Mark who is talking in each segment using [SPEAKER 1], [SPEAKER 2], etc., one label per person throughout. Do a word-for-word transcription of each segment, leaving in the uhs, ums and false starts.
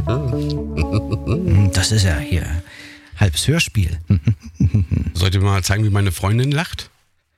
[SPEAKER 1] Das ist ja hier halbes Hörspiel.
[SPEAKER 2] Sollt ihr mal zeigen, wie meine Freundin lacht?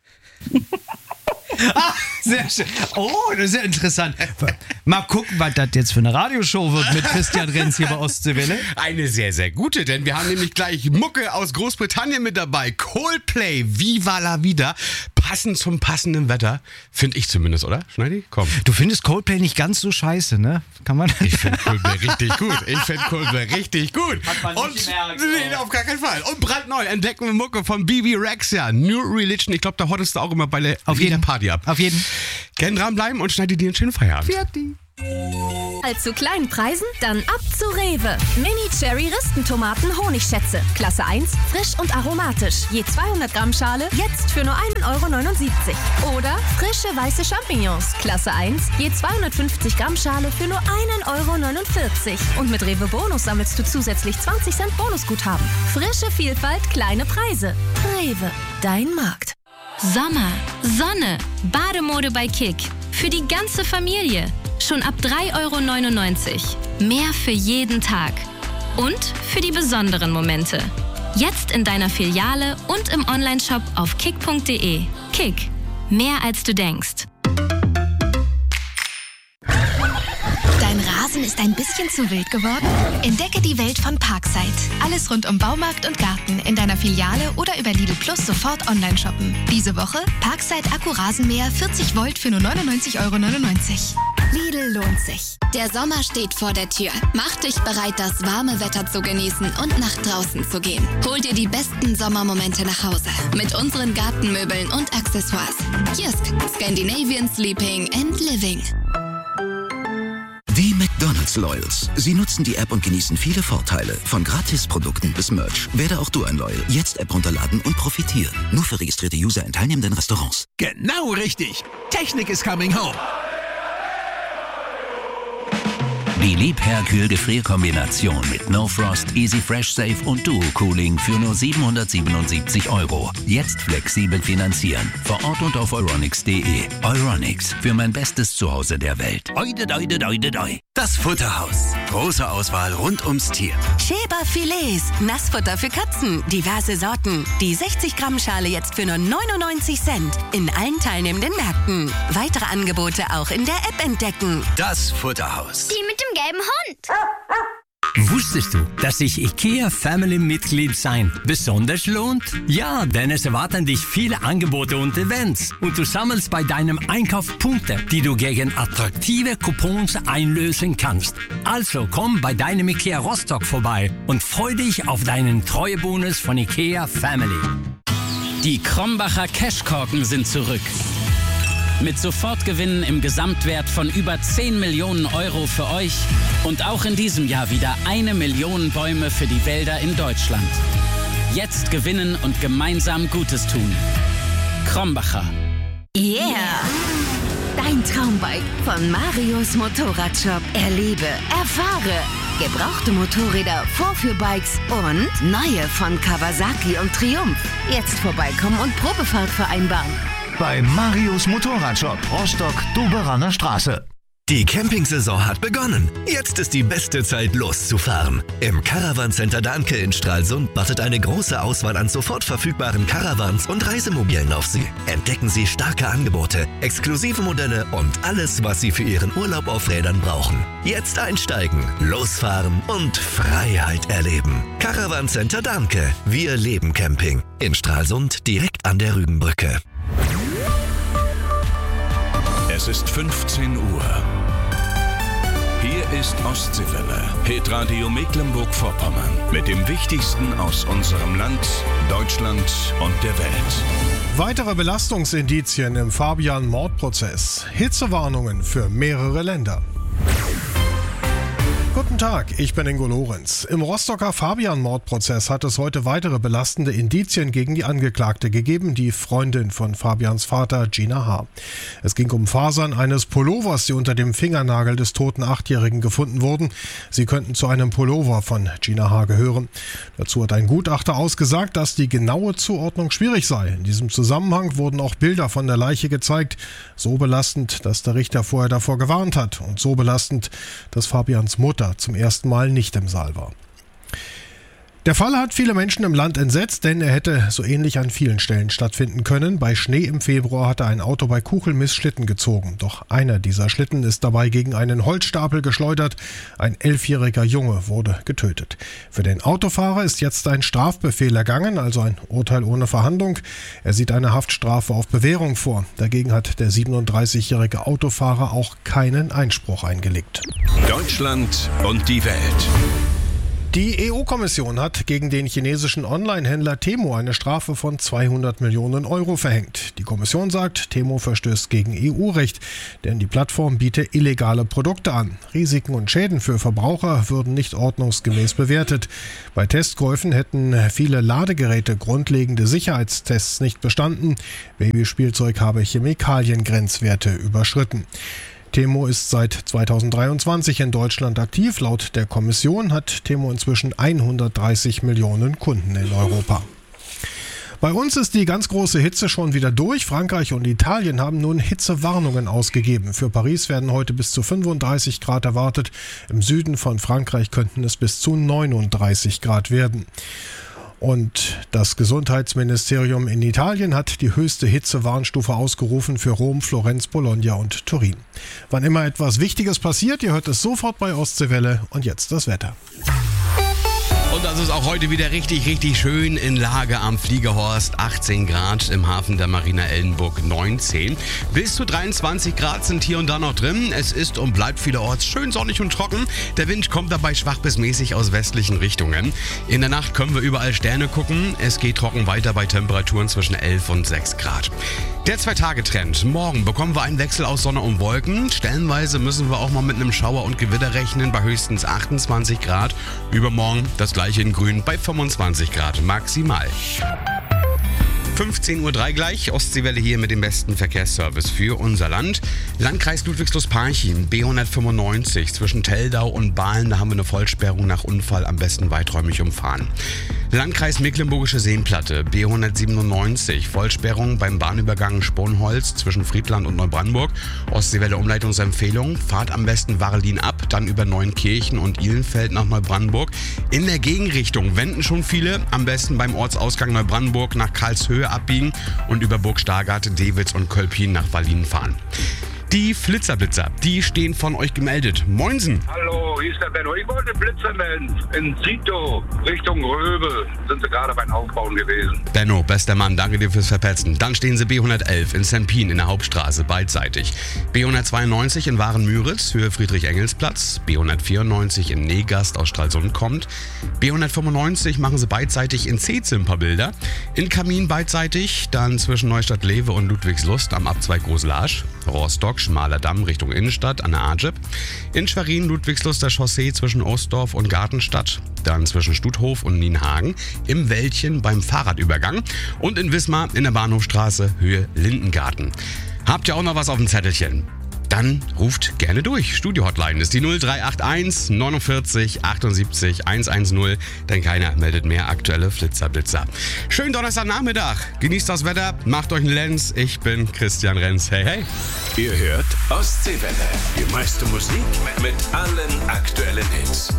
[SPEAKER 1] Ah, sehr schön. Oh, das ist ja interessant. Mal gucken, was das jetzt für eine Radioshow wird mit Christian Renz hier bei Ostseewelle.
[SPEAKER 2] Eine sehr, sehr gute, denn wir haben nämlich gleich Mucke aus Großbritannien mit dabei. Coldplay, Viva la Vida. Passend zum passenden Wetter. Finde ich zumindest, oder? Schneidi? Komm.
[SPEAKER 1] Du findest Coldplay nicht ganz so scheiße, ne? Kann man?
[SPEAKER 2] Ich finde Coldplay richtig gut. Ich finde Coldplay richtig gut.
[SPEAKER 1] Hat man
[SPEAKER 2] Und
[SPEAKER 1] nicht gemerkt,
[SPEAKER 2] nee, auf gar keinen Fall. Und brandneu entdecken wir Mucke von B B Rexha. New Religion. Ich glaube, da hottest du auch immer bei der
[SPEAKER 1] Auf
[SPEAKER 2] jeder
[SPEAKER 1] jeden.
[SPEAKER 2] Party ab.
[SPEAKER 1] Auf jeden.
[SPEAKER 2] Gern dranbleiben und schneide dir einen schönen Feierabend.
[SPEAKER 1] Fertig.
[SPEAKER 3] Zu kleinen Preisen? Dann ab zu Rewe. Mini-Cherry-Ristentomaten Honigschätze. Klasse eins, frisch und aromatisch. Je zweihundert Gramm Schale, jetzt für nur ein Euro neunundsiebzig. Oder frische weiße Champignons. Klasse eins, je zweihundertfünfzig Gramm Schale für nur ein Euro neunundvierzig. Und mit Rewe Bonus sammelst du zusätzlich zwanzig Cent Bonusguthaben. Frische Vielfalt, kleine Preise. Rewe, dein Markt.
[SPEAKER 4] Sommer, Sonne, Bademode bei Kick. Für die ganze Familie. Schon ab drei Euro neunundneunzig. Mehr für jeden Tag. Und für die besonderen Momente. Jetzt in deiner Filiale und im Onlineshop auf kick punkt de. Kick. Mehr als du denkst.
[SPEAKER 5] Dein Rasen ist ein bisschen zu wild geworden? Entdecke die Welt von Parkside. Alles rund um Baumarkt und Garten in deiner Filiale oder über Lidl Plus sofort online shoppen. Diese Woche Parkside Akku-Rasenmäher vierzig Volt für nur neunundneunzig Euro neunundneunzig.
[SPEAKER 3] Lidl lohnt sich.
[SPEAKER 6] Der Sommer steht vor der Tür. Mach dich bereit, das warme Wetter zu genießen und nach draußen zu gehen. Hol dir die besten Sommermomente nach Hause mit unseren Gartenmöbeln und Accessoires. Jysk, Scandinavian Sleeping and Living.
[SPEAKER 7] Die McDonald's Loyals. Sie nutzen die App und genießen viele Vorteile. Von Gratisprodukten bis Merch. Werde auch du ein Loyal. Jetzt App runterladen und profitieren. Nur für registrierte User in teilnehmenden Restaurants.
[SPEAKER 8] Genau richtig. Technik is coming home.
[SPEAKER 9] Die Liebherr-Kühl-Gefrier-Kombination mit No Frost, Easy Fresh Safe und Duo Cooling für nur siebenhundertsiebenundsiebzig Euro. Jetzt flexibel finanzieren. Vor Ort und auf euronics punkt de. Euronics, für mein bestes Zuhause der Welt. Oide, oide, oide, oide.
[SPEAKER 10] Das Futterhaus. Große Auswahl rund ums Tier.
[SPEAKER 11] Schäber Filets, Nassfutter für Katzen, diverse Sorten. Die sechzig Gramm Schale jetzt für nur neunundneunzig Cent. In allen teilnehmenden Märkten. Weitere Angebote auch in der App entdecken.
[SPEAKER 10] Das Futterhaus.
[SPEAKER 12] Die mit dem gelben Hund.
[SPEAKER 13] Wusstest du, dass sich IKEA Family Mitglied sein besonders lohnt? Ja, denn es erwarten dich viele Angebote und Events und du sammelst bei deinem Einkauf Punkte, die du gegen attraktive Coupons einlösen kannst. Also komm bei deinem IKEA Rostock vorbei und freu dich auf deinen Treuebonus von IKEA Family.
[SPEAKER 14] Die Krombacher Cashkorken sind zurück. Mit Sofortgewinnen im Gesamtwert von über zehn Millionen Euro für euch und auch in diesem Jahr wieder eine Million Bäume für die Wälder in Deutschland. Jetzt gewinnen und gemeinsam Gutes tun. Krombacher.
[SPEAKER 3] Yeah! Dein Traumbike von Marius Motorradshop. Erlebe, erfahre. Gebrauchte Motorräder, Vorführbikes und neue von Kawasaki und Triumph. Jetzt vorbeikommen und Probefahrt vereinbaren.
[SPEAKER 15] Bei Marius Motorradshop, Rostock-Doberaner Straße.
[SPEAKER 16] Die Campingsaison hat begonnen. Jetzt ist die beste Zeit, loszufahren. Im Caravan Center Dahnke in Stralsund wartet eine große Auswahl an sofort verfügbaren Caravans und Reisemobilen auf Sie. Entdecken Sie starke Angebote, exklusive Modelle und alles, was Sie für Ihren Urlaub auf Rädern brauchen. Jetzt einsteigen, losfahren und Freiheit erleben. Caravan Center Dahnke. Wir leben Camping. In Stralsund direkt an der Rügenbrücke.
[SPEAKER 17] Es ist fünfzehn Uhr. Hier ist Ostseewelle, Hitradio Mecklenburg-Vorpommern. Mit dem Wichtigsten aus unserem Land, Deutschland und der Welt.
[SPEAKER 18] Weitere Belastungsindizien im Fabian-Mordprozess. Hitzewarnungen für mehrere Länder. Guten Tag, ich bin Ingo Lorenz. Im Rostocker Fabian-Mordprozess hat es heute weitere belastende Indizien gegen die Angeklagte gegeben, die Freundin von Fabians Vater, Gina H. Es ging um Fasern eines Pullovers, die unter dem Fingernagel des toten Achtjährigen gefunden wurden. Sie könnten zu einem Pullover von Gina H. gehören. Dazu hat ein Gutachter ausgesagt, dass die genaue Zuordnung schwierig sei. In diesem Zusammenhang wurden auch Bilder von der Leiche gezeigt. So belastend, dass der Richter vorher davor gewarnt hat. Und so belastend, dass Fabians Mutter zum zum ersten Mal nicht im Saal war. Der Fall hat viele Menschen im Land entsetzt, denn er hätte so ähnlich an vielen Stellen stattfinden können. Bei Schnee im Februar hatte ein Auto bei Kuchelmiss Schlitten gezogen. Doch einer dieser Schlitten ist dabei gegen einen Holzstapel geschleudert. Ein elfjähriger Junge wurde getötet. Für den Autofahrer ist jetzt ein Strafbefehl ergangen, also ein Urteil ohne Verhandlung. Er sieht eine Haftstrafe auf Bewährung vor. Dagegen hat der siebenunddreißigjährige Autofahrer auch keinen Einspruch eingelegt.
[SPEAKER 17] Deutschland und die Welt.
[SPEAKER 18] Die E U-Kommission hat gegen den chinesischen Online-Händler Temu eine Strafe von zweihundert Millionen Euro verhängt. Die Kommission sagt, Temu verstößt gegen E U-Recht, denn die Plattform biete illegale Produkte an. Risiken und Schäden für Verbraucher würden nicht ordnungsgemäß bewertet. Bei Testkäufen hätten viele Ladegeräte grundlegende Sicherheitstests nicht bestanden. Babyspielzeug habe Chemikaliengrenzwerte überschritten. Temu ist seit zweitausenddreiundzwanzig in Deutschland aktiv. Laut der Kommission hat Temu inzwischen hundertdreißig Millionen Kunden in Europa. Bei uns ist die ganz große Hitze schon wieder durch. Frankreich und Italien haben nun Hitzewarnungen ausgegeben. Für Paris werden heute bis zu fünfunddreißig Grad erwartet. Im Süden von Frankreich könnten es bis zu neununddreißig Grad werden. Und das Gesundheitsministerium in Italien hat die höchste Hitzewarnstufe ausgerufen für Rom, Florenz, Bologna und Turin. Wann immer etwas Wichtiges passiert, ihr hört es sofort bei Ostseewelle. Und jetzt das Wetter.
[SPEAKER 2] Und das ist auch heute wieder richtig, richtig schön in Lage am Fliegerhorst. achtzehn Grad im Hafen der Marina Ellenburg neunzehn. Bis zu dreiundzwanzig Grad sind hier und da noch drin. Es ist und bleibt vielerorts schön sonnig und trocken. Der Wind kommt dabei schwach bis mäßig aus westlichen Richtungen. In der Nacht können wir überall Sterne gucken. Es geht trocken weiter bei Temperaturen zwischen elf und sechs Grad. Der Zwei-Tage-Trend. Morgen bekommen wir einen Wechsel aus Sonne und Wolken. Stellenweise müssen wir auch mal mit einem Schauer und Gewitter rechnen bei höchstens achtundzwanzig Grad. Übermorgen das gleiche in Grün bei fünfundzwanzig Grad maximal. fünfzehn Uhr drei gleich, Ostseewelle hier mit dem besten Verkehrsservice für unser Land. Landkreis Ludwigslust-Parchim, B hundertfünfundneunzig, zwischen Teldau und Bahlen, da haben wir eine Vollsperrung nach Unfall, am besten weiträumig umfahren. Landkreis Mecklenburgische Seenplatte, B hundertsiebenundneunzig, Vollsperrung beim Bahnübergang Sponholz zwischen Friedland und Neubrandenburg. Ostseewelle Umleitungsempfehlung, fahrt am besten Warlin ab, dann über Neunkirchen und Ihlenfeld nach Neubrandenburg. In der Gegenrichtung wenden schon viele, am besten beim Ortsausgang Neubrandenburg nach Karlshöhe abbiegen und über Burg Stargard, Dewitz und Kölpin nach Wallin fahren. Die Flitzerblitzer, die stehen von euch gemeldet. Moinsen.
[SPEAKER 12] Hallo, hier ist der Benno. Ich wollte Blitzer melden. In Sito, Richtung Röbe, sind sie gerade beim Aufbauen gewesen.
[SPEAKER 2] Benno, bester Mann, danke dir fürs Verpetzen. Dann stehen sie B hundertelf in Sempin in der Hauptstraße, beidseitig. B hundertzweiundneunzig in Waren-Müritz, Höhe Friedrich-Engels-Platz. B hundertvierundneunzig in Negast aus Stralsund kommt. B hundertfünfundneunzig machen sie beidseitig in Zeetz ein paar Bilder. In Kamin beidseitig, dann zwischen Neustadt-Lewe und Ludwigslust am Abzweig Großlarsch. Rostock, Schmaler Damm Richtung Innenstadt an der Ajeb. In Schwerin, Ludwigsluster Chaussee zwischen Ostdorf und Gartenstadt. Dann zwischen Stuthof und Nienhagen. Im Wäldchen beim Fahrradübergang. Und in Wismar in der Bahnhofstraße Höhe Lindengarten. Habt ihr auch noch was auf dem Zettelchen? Dann ruft gerne durch. Studio-Hotline ist die null drei acht eins neunundvierzig achtundsiebzig hundertzehn, denn keiner meldet mehr aktuelle Flitzerblitzer. Schönen Donnerstagnachmittag. Genießt das Wetter, macht euch einen Lenz. Ich bin Christian Renz. Hey, hey.
[SPEAKER 17] Ihr hört Ostseewelle. Die meiste Musik mit allen aktuellen Hits.